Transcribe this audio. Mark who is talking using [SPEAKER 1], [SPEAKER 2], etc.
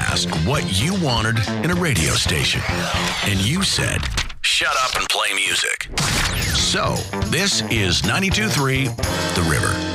[SPEAKER 1] asked what you wanted in a radio station. And you said, shut up and play music. So, this is 92.3 The River.